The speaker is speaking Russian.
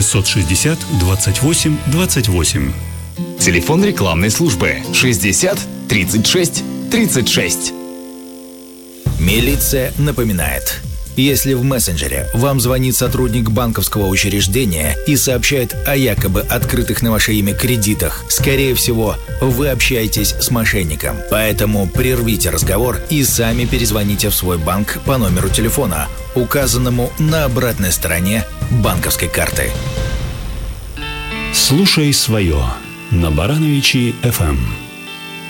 660 28 28. Телефон рекламной службы 60 36 36. Милиция напоминает. Если в мессенджере вам звонит сотрудник банковского учреждения и сообщает о якобы открытых на ваше имя кредитах, скорее всего, вы общаетесь с мошенником. Поэтому прервите разговор и сами перезвоните в свой банк по номеру телефона, указанному на обратной стороне банковской карты. Слушай свое на Барановичи FM.